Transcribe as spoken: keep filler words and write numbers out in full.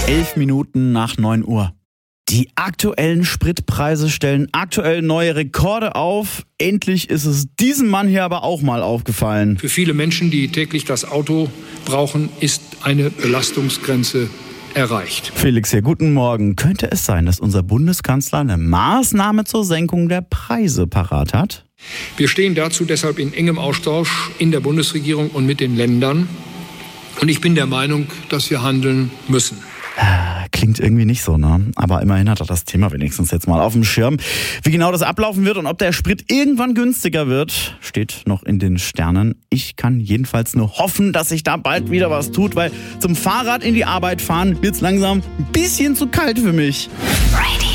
Elf Minuten nach neun Uhr. Die aktuellen Spritpreise stellen aktuell neue Rekorde auf. Endlich ist es diesem Mann hier aber auch mal aufgefallen. Für viele Menschen, die täglich das Auto brauchen, ist eine Belastungsgrenze erreicht. Felix hier, guten Morgen. Könnte es sein, dass unser Bundeskanzler eine Maßnahme zur Senkung der Preise parat hat? Wir stehen dazu deshalb in engem Austausch in der Bundesregierung und mit den Ländern. Und ich bin der Meinung, dass wir handeln müssen. Klingt irgendwie nicht so, ne? Aber immerhin hat er das Thema wenigstens jetzt mal auf dem Schirm. Wie genau das ablaufen wird und ob der Sprit irgendwann günstiger wird, steht noch in den Sternen. Ich kann jedenfalls nur hoffen, dass sich da bald wieder was tut, weil zum Fahrrad in die Arbeit fahren wird's langsam ein bisschen zu kalt für mich. Radio.